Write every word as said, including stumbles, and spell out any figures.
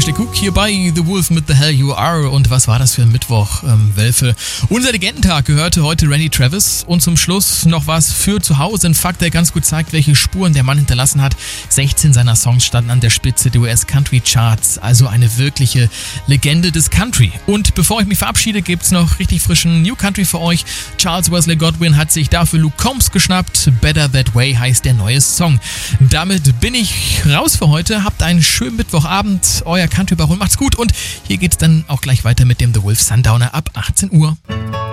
der Cook hier bei The Wolf mit The Hell You Are. Und was war das für ein Mittwoch, ähm, Wölfe? Unser Legendentag gehörte heute Randy Travis. Und zum Schluss noch was für zu Hause. Ein Fakt, der ganz gut zeigt, welche Spuren der Mann hinterlassen hat. sechzehn seiner Songs standen an der Spitze der U S Country Charts. Also eine wirkliche Legende des Country. Und bevor ich mich verabschiede, gibt's noch richtig frischen New Country für euch. Charles Wesley Godwin hat sich dafür Luke Combs geschnappt. Better That Way heißt der neue Song. Damit bin ich raus für heute. Habt einen schönen Mittwochabend. Euer Country Baron. Macht's gut. Und hier geht's dann auch gleich weiter mit dem The Wolf Sundowner ab achtzehn Uhr.